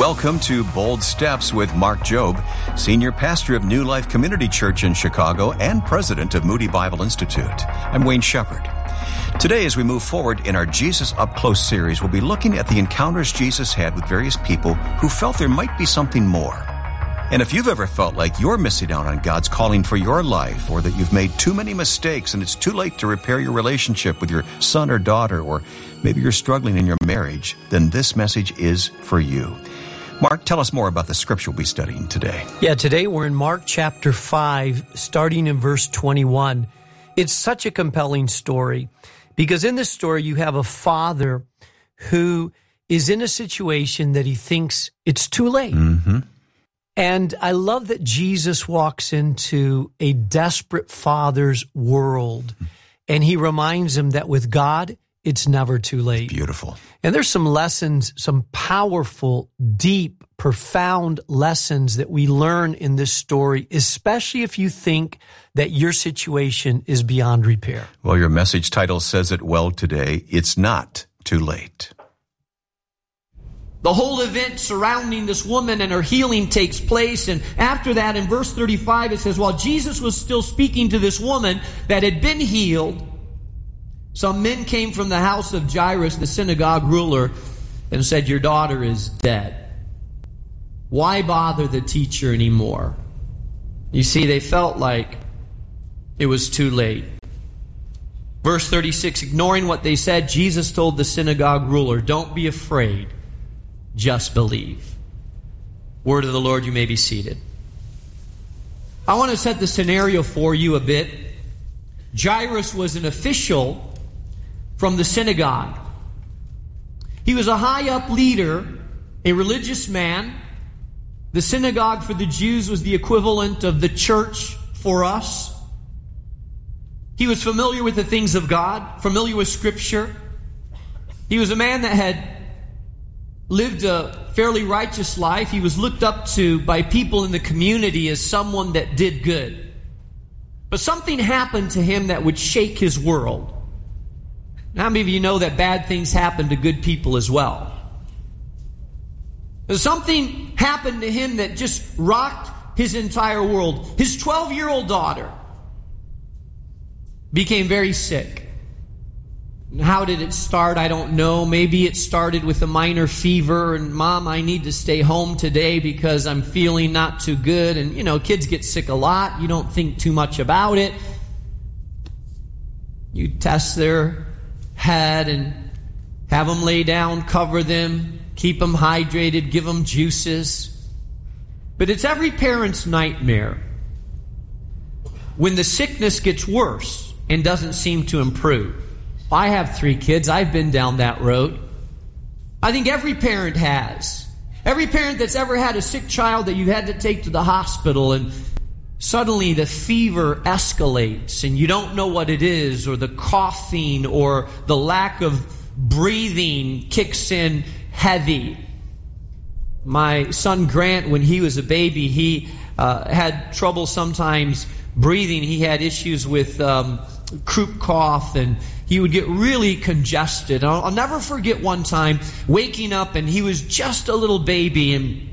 Welcome to Bold Steps with Mark Jobe, Senior Pastor of New Life Community Church in Chicago and President of Moody Bible Institute. I'm Wayne Shepherd. Today, as we move forward in our Jesus Up Close series, we'll be looking at the encounters Jesus had with various people who felt there might be something more. And if you've ever felt like you're missing out on God's calling for your life, or that you've made too many mistakes and it's too late to repair your relationship with your son or daughter, or maybe you're struggling in your marriage, then this message is for you. Mark, tell us more about the scripture we'll be studying today. Yeah, today we're in Mark chapter 5, starting in verse 21. It's such a compelling story because in this story you have a father who is in a situation that he thinks it's too late. Mm-hmm. And I love that Jesus walks into a desperate father's world, and he reminds him that with God, it's never too late. Beautiful. And there's some lessons, some powerful, deep, profound lessons that we learn in this story, especially if you think that your situation is beyond repair. Well, your message title says it well today. It's not too late. The whole event surrounding this woman and her healing takes place. And after that, in verse 35, it says, while Jesus was still speaking to this woman that had been healed, some men came from the house of Jairus, the synagogue ruler, and said, your daughter is dead. Why bother the teacher anymore? You see, they felt like it was too late. Verse 36, ignoring what they said, Jesus told the synagogue ruler, don't be afraid, just believe. Word of the Lord, you may be seated. I want to set the scenario for you a bit. Jairus was an official from the synagogue. He was a high-up leader, a religious man. The synagogue for the Jews was the equivalent of the church for us. He was familiar with the things of God, familiar with Scripture. He was a man that had lived a fairly righteous life. He was looked up to by people in the community as someone that did good. But something happened to him that would shake his world. Now, how many of you know that bad things happen to good people as well? Something happened to him that just rocked his entire world. His 12-year-old daughter became very sick. How did it start? I don't know. Maybe it started with a minor fever and, Mom, I need to stay home today because I'm feeling not too good. And, you know, kids get sick a lot. You don't think too much about it. You test their head and have them lay down, cover them, keep them hydrated, give them juices. But it's every parent's nightmare when the sickness gets worse and doesn't seem to improve. I have 3 kids. I've been down that road. I think every parent has. Every parent that's ever had a sick child that you had to take to the hospital and suddenly the fever escalates and you don't know what it is, or the coughing or the lack of breathing kicks in heavy. My son Grant, when he was a baby, he had trouble sometimes breathing. He had issues with croup cough, and he would get really congested. I'll never forget one time waking up, and he was just a little baby, and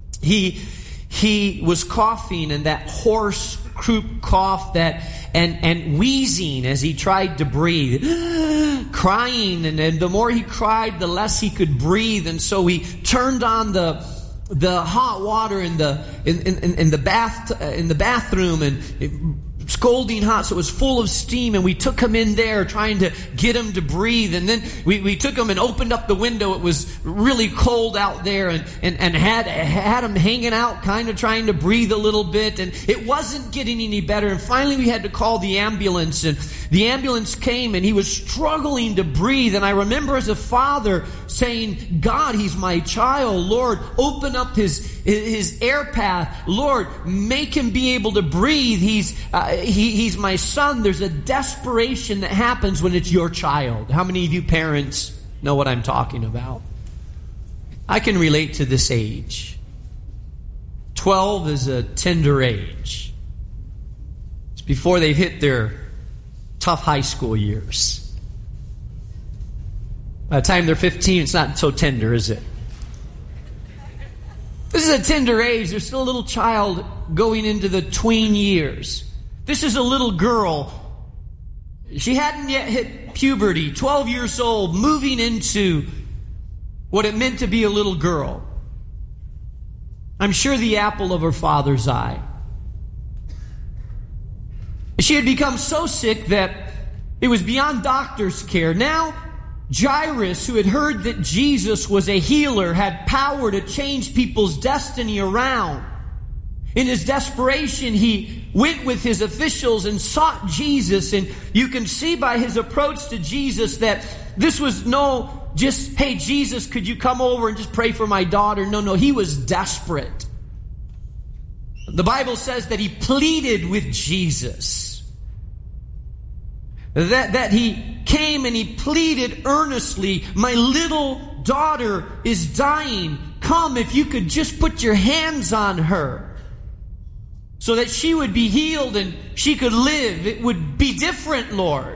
he was coughing, and that hoarse croup cough that and wheezing as he tried to breathe, crying, and the more he cried, the less he could breathe. And so we turned on the hot water in the bathroom, and scalding hot, so it was full of steam, and we took him in there trying to get him to breathe. And then we took him and opened up the window. It was really cold out there, and had him hanging out, kind of trying to breathe a little bit, and it wasn't getting any better. And finally we had to call the ambulance, and the ambulance came, and he was struggling to breathe. And I remember as a father saying, God, he's my child. Lord, open up his air path. Lord, make him be able to breathe. He's my son. There's a desperation that happens when it's your child. How many of you parents know what I'm talking about? I can relate to this age. 12 is a tender age. It's before they've hit their tough high school years. By the time they're 15, it's not so tender, is it? This is a tender age. There's still a little child going into the tween years. This is a little girl. She hadn't yet hit puberty, 12 years old, moving into what it meant to be a little girl. I'm sure the apple of her father's eye. She had become so sick that it was beyond doctor's care. Now, Jairus, who had heard that Jesus was a healer, had power to change people's destiny around. In his desperation, he went with his officials and sought Jesus. And you can see by his approach to Jesus that this was no just, hey, Jesus, could you come over and just pray for my daughter? No, he was desperate. The Bible says that he pleaded with Jesus. That he came and he pleaded earnestly, my little daughter is dying. Come, if you could just put your hands on her so that she would be healed and she could live. It would be different, Lord.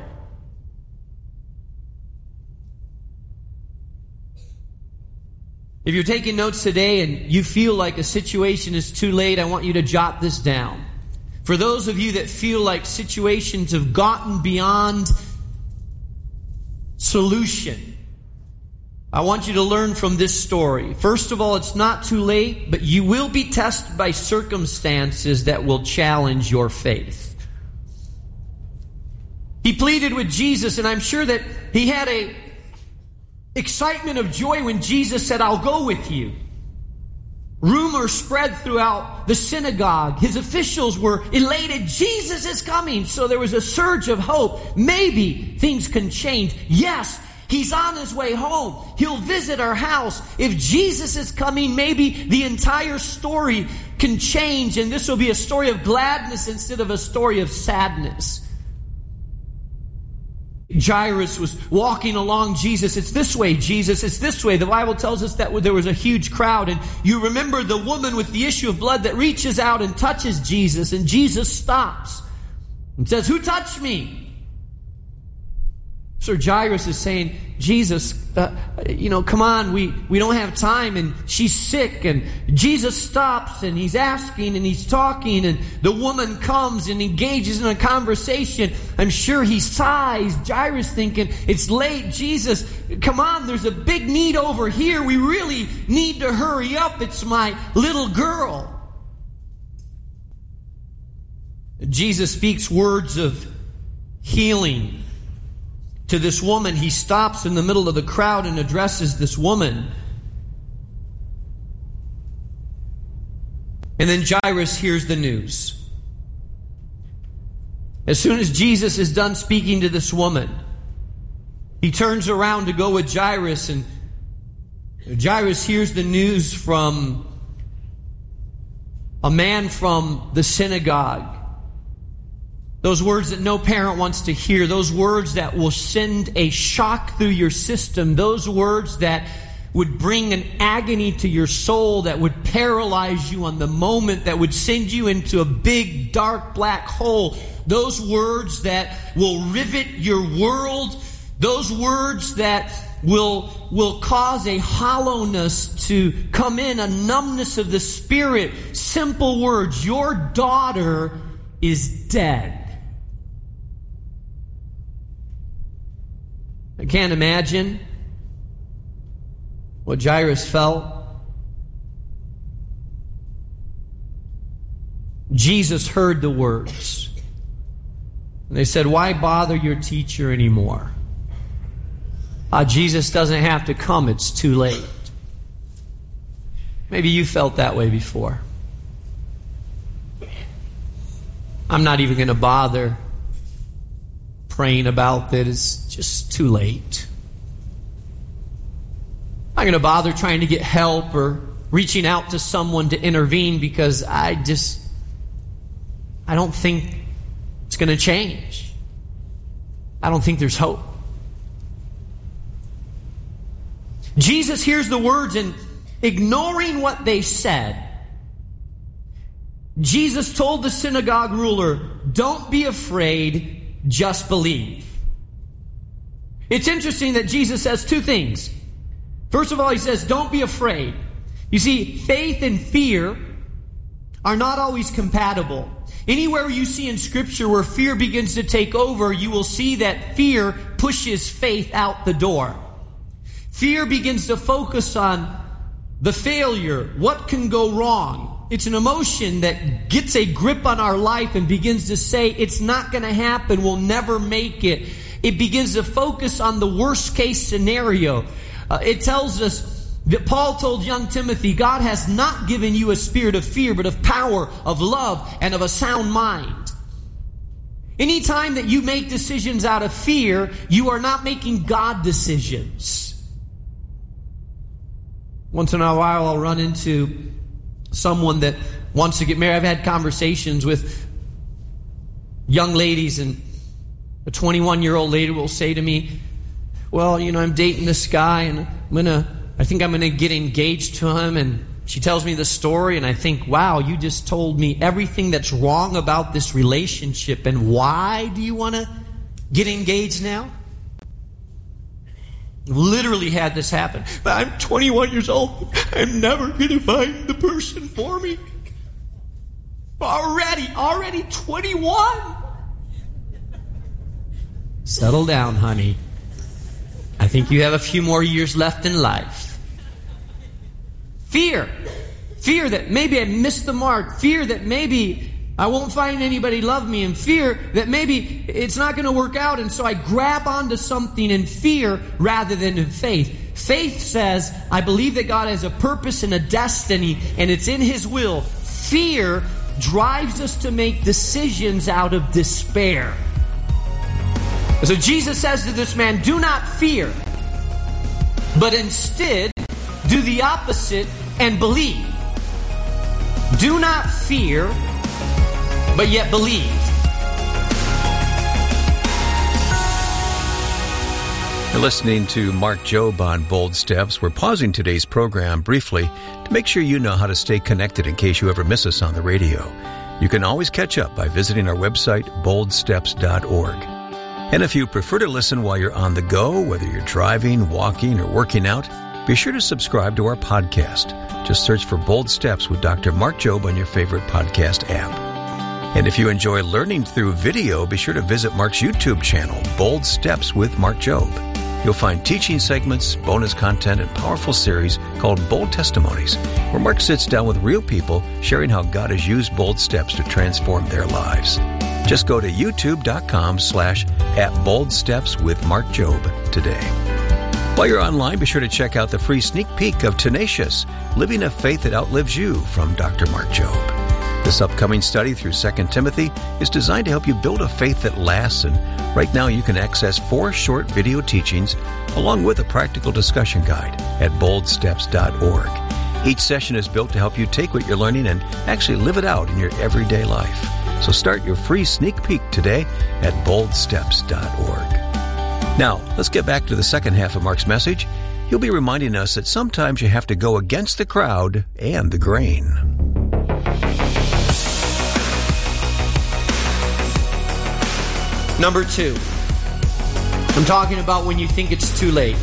If you're taking notes today and you feel like a situation is too late, I want you to jot this down. For those of you that feel like situations have gotten beyond solution, I want you to learn from this story. First of all, it's not too late, but you will be tested by circumstances that will challenge your faith. He pleaded with Jesus, and I'm sure that he had a excitement of joy when Jesus said, I'll go with you. Rumors spread throughout the synagogue. His officials were elated. Jesus is coming. So there was a surge of hope. Maybe things can change. Yes, he's on his way home. He'll visit our house. If Jesus is coming, maybe the entire story can change, and this will be a story of gladness instead of a story of sadness. Jairus was walking along Jesus. It's this way, Jesus. It's this way. The Bible tells us that there was a huge crowd. And you remember the woman with the issue of blood that reaches out and touches Jesus. And Jesus stops and says, who touched me? Sir Jairus is saying, Jesus, come on, we don't have time, and she's sick. And Jesus stops, and he's asking, and he's talking, and the woman comes and engages in a conversation. I'm sure he sighs, Jairus thinking, it's late, Jesus, come on, there's a big need over here. We really need to hurry up. It's my little girl. Jesus speaks words of healing to this woman. He stops in the middle of the crowd and addresses this woman. And then Jairus hears the news. As soon as Jesus is done speaking to this woman, he turns around to go with Jairus, and Jairus hears the news from a man from the synagogue. Those words that no parent wants to hear. Those words that will send a shock through your system. Those words that would bring an agony to your soul, that would paralyze you on the moment, that would send you into a big, dark, black hole. Those words that will rivet your world. Those words that will cause a hollowness to come in, a numbness of the spirit. Simple words. Your daughter is dead. I can't imagine what Jairus felt. Jesus heard the words. And they said, why bother your teacher anymore? Jesus doesn't have to come. It's too late. Maybe you felt that way before. I'm not even going to bother praying about that. It's just too late. I'm not going to bother trying to get help or reaching out to someone to intervene because I don't think it's going to change. I don't think there's hope. Jesus hears the words, and ignoring what they said, Jesus told the synagogue ruler, don't be afraid, just believe. It's interesting that Jesus says two things. First of all, he says, don't be afraid. You see, faith and fear are not always compatible. Anywhere you see in Scripture where fear begins to take over, you will see that fear pushes faith out the door. Fear begins to focus on the failure, what can go wrong. It's an emotion that gets a grip on our life and begins to say, it's not going to happen, we'll never make it. It begins to focus on the worst case scenario. It tells us that Paul told young Timothy, God has not given you a spirit of fear, but of power, of love, and of a sound mind. Anytime that you make decisions out of fear, you are not making God decisions. Once in a while, I'll run into someone that wants to get married. I've had conversations with young ladies, and a 21-year-old lady will say to me, well, I'm dating this guy, and I think I'm going to get engaged to him. And she tells me the story, and I think, wow, you just told me everything that's wrong about this relationship. And why do you want to get engaged now? Literally had this happen. But I'm 21 years old. I'm never going to find the person for me. Already 21. Settle down, honey. I think you have a few more years left in life. Fear. Fear that maybe I missed the mark. Fear that maybe I won't find anybody love me. And fear that maybe it's not going to work out. And so I grab onto something in fear rather than in faith. Faith says, I believe that God has a purpose and a destiny, and it's in His will. Fear drives us to make decisions out of despair. So Jesus says to this man, do not fear, but instead do the opposite and believe. Do not fear, but yet believe. You're listening to Mark Jobe on Bold Steps. We're pausing today's program briefly to make sure you know how to stay connected in case you ever miss us on the radio. You can always catch up by visiting our website, boldsteps.org. And if you prefer to listen while you're on the go, whether you're driving, walking, or working out, be sure to subscribe to our podcast. Just search for Bold Steps with Dr. Mark Jobe on your favorite podcast app. And if you enjoy learning through video, be sure to visit Mark's YouTube channel, Bold Steps with Mark Jobe. You'll find teaching segments, bonus content, and powerful series called Bold Testimonies, where Mark sits down with real people sharing how God has used bold steps to transform their lives. Just go to youtube.com/@boldstepswithmarkjobe today. While you're online, be sure to check out the free sneak peek of Tenacious, Living a Faith That Outlives You from Dr. Mark Jobe. This upcoming study through 2 Timothy is designed to help you build a faith that lasts, and right now you can access 4 short video teachings along with a practical discussion guide at boldsteps.org. Each session is built to help you take what you're learning and actually live it out in your everyday life. So start your free sneak peek today at boldsteps.org. Now, let's get back to the second half of Mark's message. He'll be reminding us that sometimes you have to go against the crowd and the grain. Number 2. I'm talking about when you think it's too late.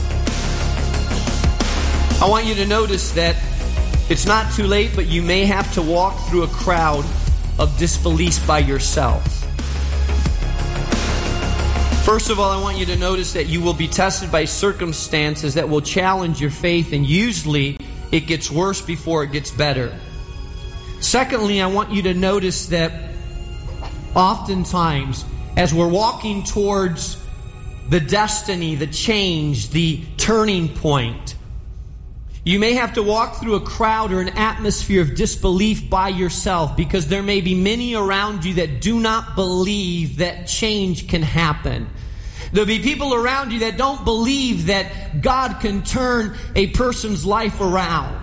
I want you to notice that it's not too late, but you may have to walk through a crowd of disbelief by yourself. First of all, I want you to notice that you will be tested by circumstances that will challenge your faith, and usually it gets worse before it gets better. Secondly, I want you to notice that oftentimes, as we're walking towards the destiny, the change, the turning point, you may have to walk through a crowd or an atmosphere of disbelief by yourself, because there may be many around you that do not believe that change can happen. There'll be people around you that don't believe that God can turn a person's life around.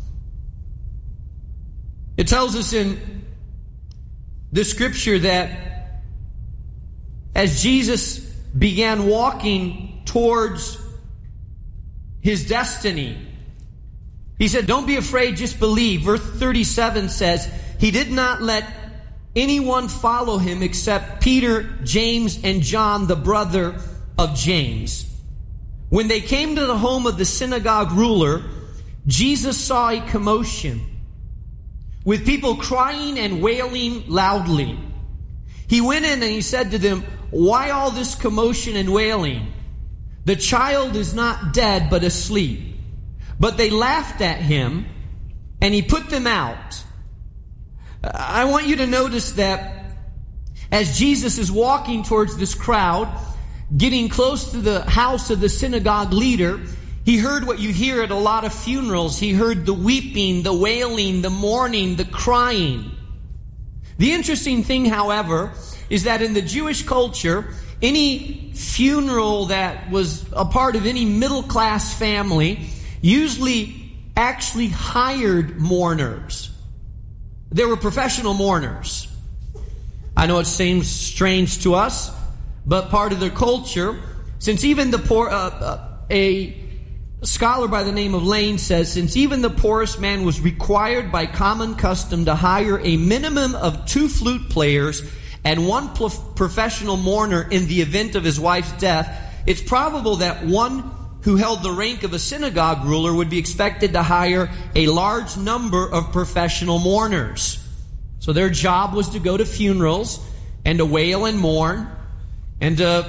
It tells us in the scripture that as Jesus began walking towards his destiny, he said, don't be afraid, just believe. Verse 37 says, he did not let anyone follow him except Peter, James, and John, the brother of James. When they came to the home of the synagogue ruler, Jesus saw a commotion with people crying and wailing loudly. He went in and he said to them, "Why all this commotion and wailing? The child is not dead but asleep." But they laughed at him, and he put them out. I want you to notice that as Jesus is walking towards this crowd, getting close to the house of the synagogue leader, he heard what you hear at a lot of funerals. He heard the weeping, the wailing, the mourning, the crying. The interesting thing, however, is that in the Jewish culture, any funeral that was a part of any middle-class family usually actually hired mourners. There were professional mourners. I know it seems strange to us, but part of their culture, since even the poor, a scholar by the name of Lane says, since even the poorest man was required by common custom to hire a minimum of 2 flute players and 1 professional mourner in the event of his wife's death, it's probable that one who held the rank of a synagogue ruler would be expected to hire a large number of professional mourners. So their job was to go to funerals and to wail and mourn and to,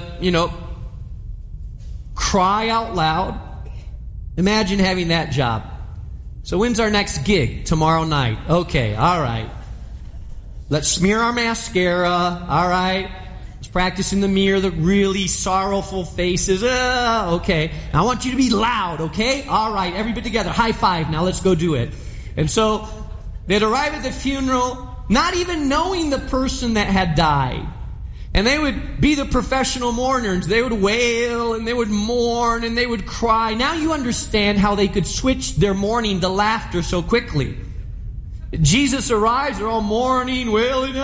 cry out loud. Imagine having that job. So when's our next gig? Tomorrow night. Okay, all right. Let's smear our mascara. All right. Let's practice in the mirror the really sorrowful faces. Okay. Now I want you to be loud, okay? All right, everybody together. High five. Now let's go do it. And so they'd arrive at the funeral not even knowing the person that had died. And they would be the professional mourners. They would wail and they would mourn and they would cry. Now you understand how they could switch their mourning to laughter so quickly. Jesus arrives, they're all mourning, wailing,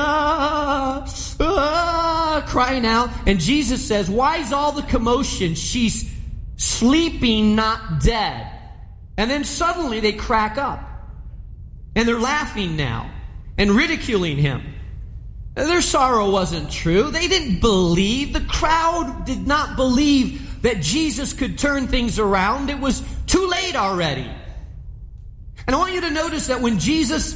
crying out. And Jesus says, "Why is all the commotion? She's sleeping, not dead." And then suddenly they crack up. And they're laughing now and ridiculing him. Their sorrow wasn't true. They didn't believe. The crowd did not believe that Jesus could turn things around. It was too late already. And I want you to notice that when Jesus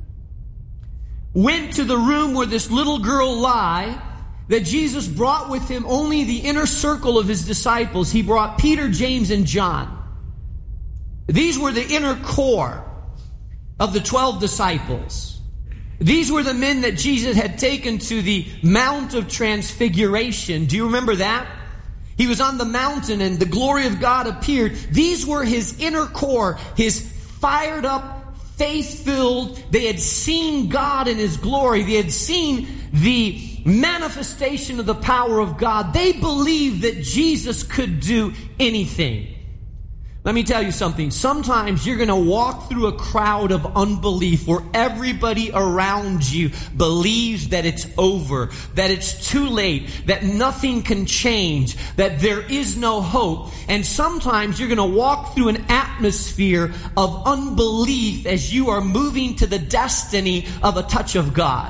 went to the room where this little girl lay, that Jesus brought with him only the inner circle of his disciples. He brought Peter, James, and John. These were the inner core of the 12 disciples. These were the men that Jesus had taken to the Mount of Transfiguration. Do you remember that? He was on the mountain and the glory of God appeared. These were his inner core, his fired up, faith-filled. They had seen God in his glory. They had seen the manifestation of the power of God. They believed that Jesus could do anything. Let me tell you something. Sometimes you're going to walk through a crowd of unbelief where everybody around you believes that it's over, that it's too late, that nothing can change, that there is no hope. And sometimes you're going to walk through an atmosphere of unbelief as you are moving to the destiny of a touch of God.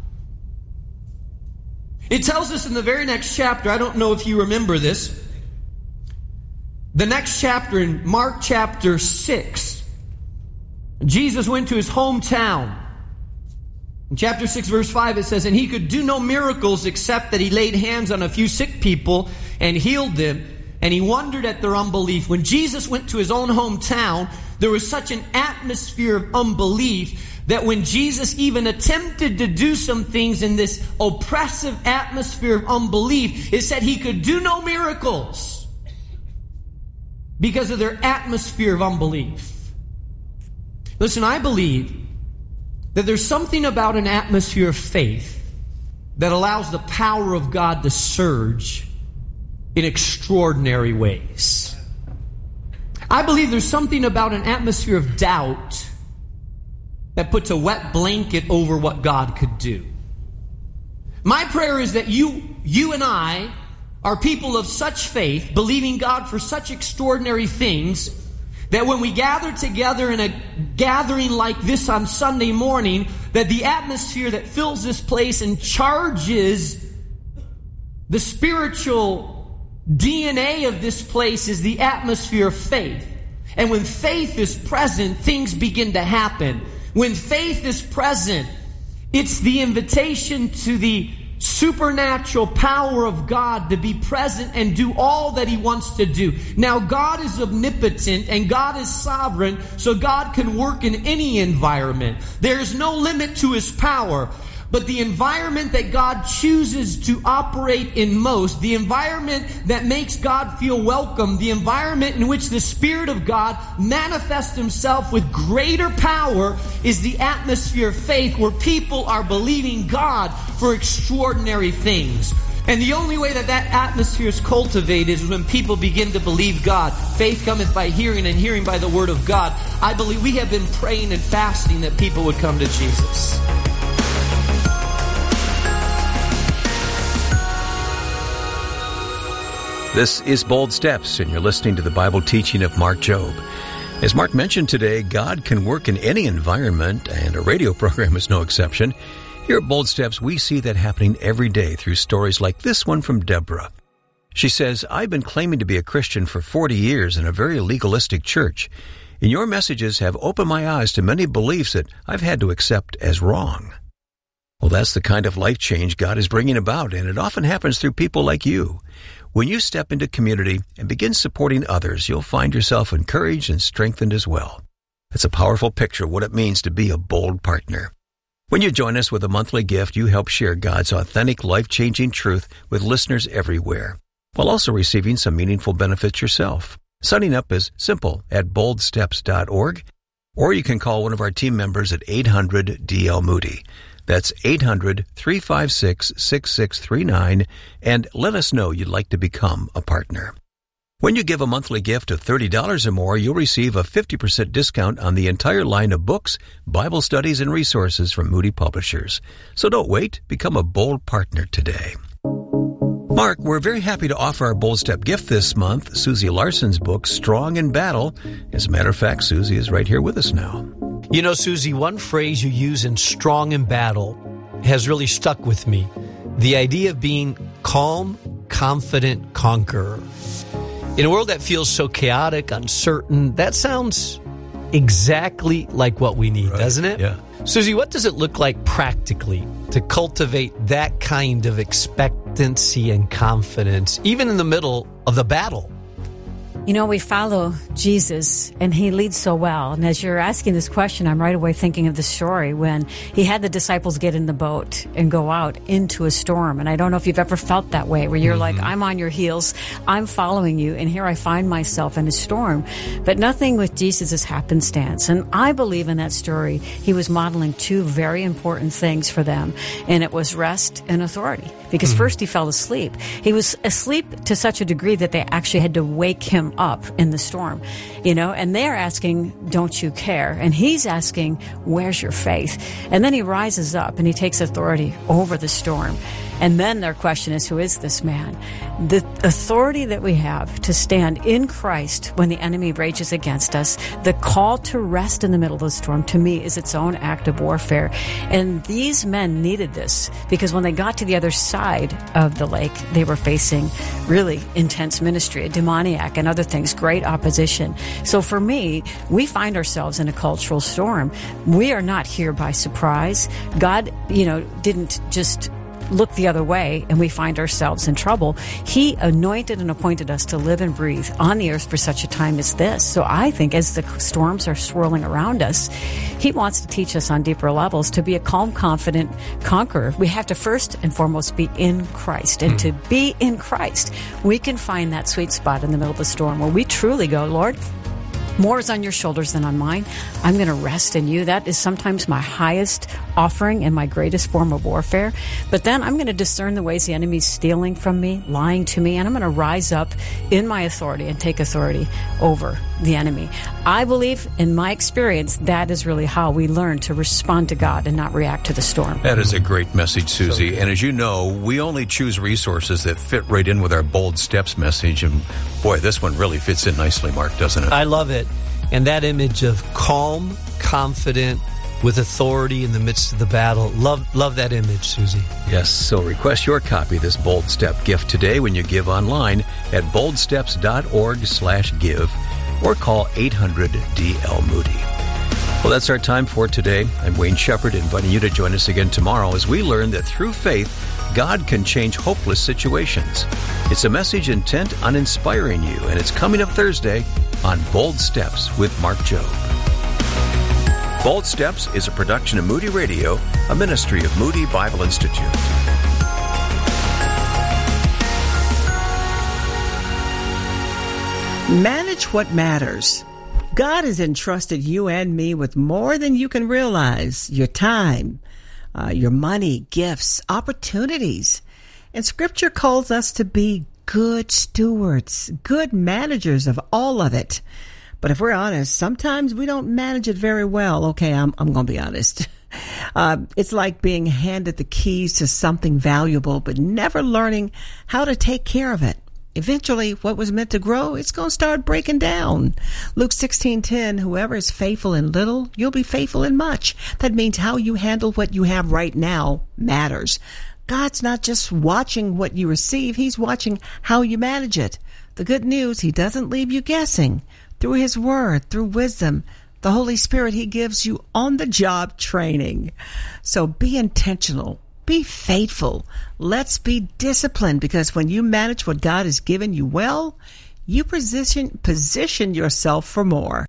It tells us in the very next chapter, I don't know if you remember this, the next chapter, in Mark chapter 6, Jesus went to his hometown. In chapter 6, verse 5, it says, "And he could do no miracles except that he laid hands on a few sick people and healed them. And he wondered at their unbelief." When Jesus went to his own hometown, there was such an atmosphere of unbelief that when Jesus even attempted to do some things in this oppressive atmosphere of unbelief, it said he could do no miracles because of their atmosphere of unbelief. Listen, I believe that there's something about an atmosphere of faith that allows the power of God to surge in extraordinary ways. I believe there's something about an atmosphere of doubt that puts a wet blanket over what God could do. My prayer is that you and I are people of such faith, believing God for such extraordinary things, that when we gather together in a gathering like this on Sunday morning, that the atmosphere that fills this place and charges the spiritual DNA of this place is the atmosphere of faith. And when faith is present, things begin to happen. When faith is present, it's the invitation to the supernatural power of God to be present and do all that He wants to do. Now, God is omnipotent and God is sovereign, so God can work in any environment. There is no limit to His power. But the environment that God chooses to operate in most, the environment that makes God feel welcome, the environment in which the Spirit of God manifests Himself with greater power, is the atmosphere of faith where people are believing God for extraordinary things. And the only way that that atmosphere is cultivated is when people begin to believe God. Faith cometh by hearing, and hearing by the Word of God. I believe we have been praying and fasting that people would come to Jesus. This is Bold Steps, and you're listening to the Bible teaching of Mark Jobe. As Mark mentioned today, God can work in any environment, and a radio program is no exception. Here at Bold Steps, we see that happening every day through stories like this one from Deborah. She says, I've been claiming to be a Christian for 40 years in a very legalistic church, and your messages have opened my eyes to many beliefs that I've had to accept as wrong. Well, that's the kind of life change God is bringing about, and it often happens through people like you. When you step into community and begin supporting others, you'll find yourself encouraged and strengthened as well. It's a powerful picture of what it means to be a bold partner. When you join us with a monthly gift, you help share God's authentic, life-changing truth with listeners everywhere, while also receiving some meaningful benefits yourself. Signing up is simple at boldsteps.org, or you can call one of our team members at 800-DL-MOODY. That's 800-356-6639, and let us know you'd like to become a partner. When you give a monthly gift of $30 or more, you'll receive a 50% discount on the entire line of books, Bible studies, and resources from Moody Publishers. So don't wait. Become a bold partner today. Mark, we're very happy to offer our Bold Step gift this month, Susie Larson's book, Strong in Battle. As a matter of fact, Susie is right here with us now. You know, Susie, one phrase you use in Strong in Battle has really stuck with me. The idea of being calm, confident conqueror. In a world that feels so chaotic, uncertain, that sounds exactly like what we need, doesn't it? Yeah. Susie, what does it look like practically to cultivate that kind of expectancy and confidence, even in the middle of the battle? You know, we follow Jesus, and He leads so well. And as you're asking this question, I'm right away thinking of the story when He had the disciples get in the boat and go out into a storm. And I don't know if you've ever felt that way, where you're like, I'm on your heels, I'm following you, and here I find myself in a storm. But nothing with Jesus is happenstance. And I believe in that story, He was modeling two very important things for them, and it was rest and authority. Because first He fell asleep. He was asleep to such a degree that they actually had to wake Him up in the storm, you know, and they're asking, don't you care? And He's asking, where's your faith? And then He rises up and He takes authority over the storm. And then their question is, who is this man? The authority that we have to stand in Christ when the enemy rages against us, the call to rest in the middle of the storm, to me, is its own act of warfare. And these men needed this, because when they got to the other side of the lake, they were facing really intense ministry, a demoniac and other things, great opposition. So for me, we find ourselves in a cultural storm. We are not here by surprise. God, didn't just look the other way and we find ourselves in trouble. He anointed and appointed us to live and breathe on the earth for such a time as this. So I think as the storms are swirling around us, He wants to teach us on deeper levels to be a calm, confident conqueror. We have to first and foremost be in Christ. And to be in Christ, we can find that sweet spot in the middle of the storm where we truly go, Lord, more is on your shoulders than on mine. I'm going to rest in you. That is sometimes my highest offering and my greatest form of warfare. But then I'm going to discern the ways the enemy's stealing from me, lying to me, and I'm going to rise up in my authority and take authority over the enemy. I believe, in my experience, that is really how we learn to respond to God and not react to the storm. That is a great message, Susie. And as you know, we only choose resources that fit right in with our Bold Steps message. And boy, this one really fits in nicely, Mark, doesn't it? I love it. And that image of calm, confident, with authority in the midst of the battle. Love that image, Susie. Yes, so request your copy of this Bold Step gift today when you give online at boldsteps.org/give. or call 800-DL-MOODY. Well, that's our time for today. I'm Wayne Shepherd, inviting you to join us again tomorrow as we learn that through faith, God can change hopeless situations. It's a message intent on inspiring you, and it's coming up Thursday on Bold Steps with Mark Jobe. Bold Steps is a production of Moody Radio, a ministry of Moody Bible Institute. Manage what matters. God has entrusted you and me with more than you can realize. Your time, your money, gifts, opportunities. And Scripture calls us to be good stewards, good managers of all of it. But if we're honest, sometimes we don't manage it very well. Okay, I'm going to be honest. It's like being handed the keys to something valuable, but never learning how to take care of it. Eventually, what was meant to grow, it's going to start breaking down. Luke 16:10, whoever is faithful in little, you'll be faithful in much. That means how you handle what you have right now matters. God's not just watching what you receive, He's watching how you manage it. The good news, He doesn't leave you guessing. Through His Word, through wisdom, the Holy Spirit, He gives you on-the-job training. So be intentional. Be faithful. Let's be disciplined, because when you manage what God has given you well, you position yourself for more.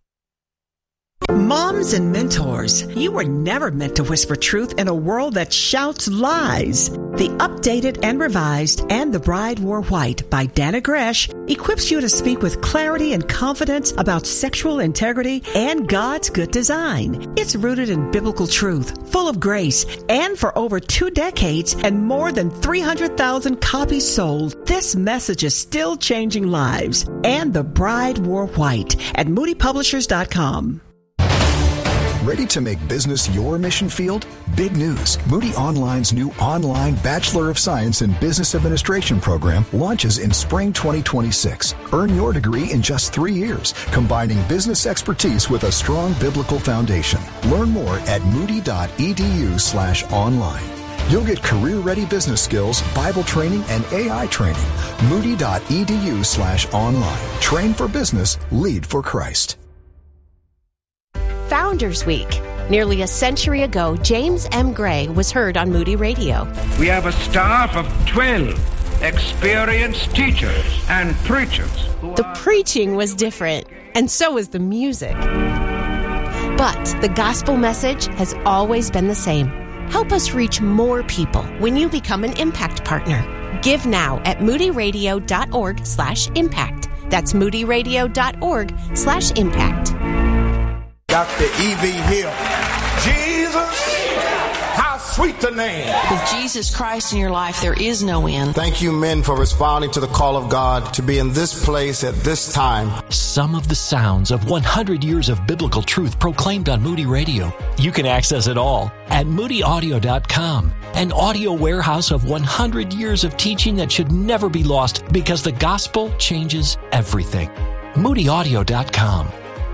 Moms and mentors, you were never meant to whisper truth in a world that shouts lies. The Updated and Revised and The Bride Wore White by Dana Gresh equips you to speak with clarity and confidence about sexual integrity and God's good design. It's rooted in biblical truth, full of grace, and for over 2 decades and more than 300,000 copies sold, this message is still changing lives. And The Bride Wore White at moodypublishers.com. Ready to make business your mission field? Big news. Moody Online's new online Bachelor of Science in Business Administration program launches in spring 2026. Earn your degree in just 3 years, combining business expertise with a strong biblical foundation. Learn more at moody.edu/online. You'll get career-ready business skills, Bible training, and AI training. Moody.edu/online. Train for business, lead for Christ. Founders Week. Nearly a century ago, James M. Gray was heard on Moody Radio. We have a staff of 12 experienced teachers and preachers. The preaching was different, and so was the music. But the gospel message has always been the same. Help us reach more people when you become an Impact Partner. Give now at moodyradio.org/impact. That's moodyradio.org/impact. Dr. E.V. Hill. Jesus, how sweet the name. With Jesus Christ in your life, there is no end. Thank you, men, for responding to the call of God to be in this place at this time. Some of the sounds of 100 years of biblical truth proclaimed on Moody Radio. You can access it all at moodyaudio.com, an audio warehouse of 100 years of teaching that should never be lost, because the gospel changes everything. moodyaudio.com.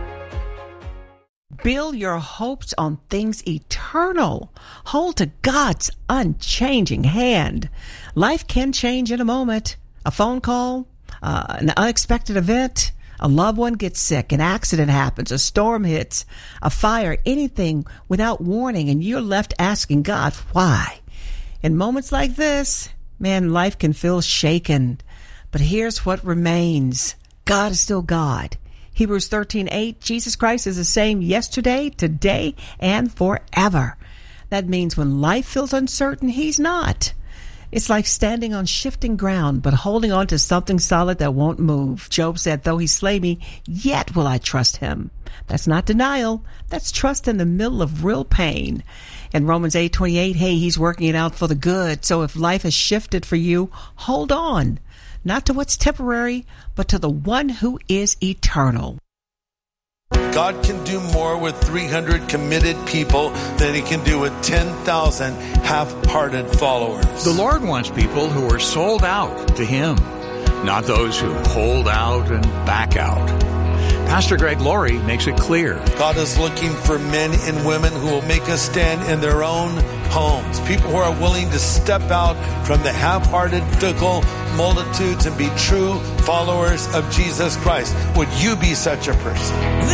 Build your hopes on things eternal. Hold to God's unchanging hand. Life can change in a moment. A phone call, an unexpected event, a loved one gets sick, an accident happens, a storm hits, a fire, anything without warning, and you're left asking God, why? In moments like this, man, life can feel shaken. But here's what remains. God is still God. Hebrews 13:8, Jesus Christ is the same yesterday, today, and forever. That means when life feels uncertain, He's not. It's like standing on shifting ground, but holding on to something solid that won't move. Job said, though He slay me, yet will I trust Him. That's not denial. That's trust in the middle of real pain. In Romans 8:28, hey, He's working it out for the good. So if life has shifted for you, hold on. Not to what's temporary, but to the one who is eternal. God can do more with 300 committed people than He can do with 10,000 half-hearted followers. The Lord wants people who are sold out to Him, not those who hold out and back out. Pastor Greg Laurie makes it clear. God is looking for men and women who will make a stand in their own homes. People who are willing to step out from the half-hearted, fickle multitudes and be true followers of Jesus Christ. Would you be such a person?